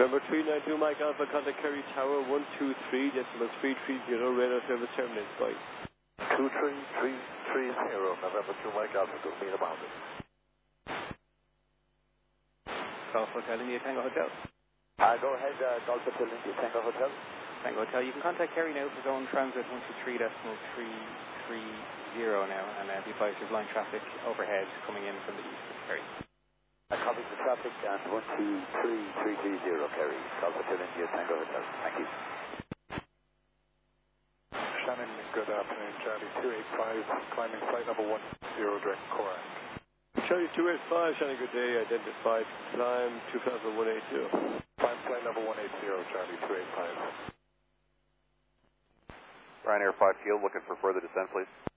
Number 392 Mike Alpha, contact Kerry Tower 123, decimal 330, radar service terminates. Bye. 23330, November 2 Mike Alpha, go mean about it. Golf Hotel India Tango Hotel. Go ahead, Golf Hotel India Tango Hotel. Tango Hotel, you can contact Kerry now for zone transit 123.330 now, and be advised there's line traffic overhead coming in from the east of Kerry. Copy the traffic and 123.330 Kerry, Golf Hotel India Tango Hotel. Thank you. Shannon, good afternoon. Charlie 285, climbing flight number 10, direct Korak. Charlie 285, Shannon, good day. Identified, climb 2180. Climb flight number 180, Charlie 285. Ryanair 5 Field, looking for further descent, please.